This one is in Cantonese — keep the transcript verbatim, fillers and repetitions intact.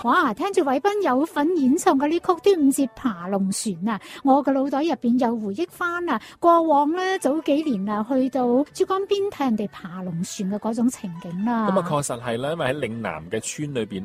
哇！聽住偉斌有份演唱嘅呢曲《端午節爬龍船》啊，我嘅腦袋入邊又回憶翻啊，過往咧早幾年啊，去到珠江邊睇人哋爬龍船嘅嗰種情景啦。 咁啊，確實係啦，因為喺嶺南嘅村裏邊。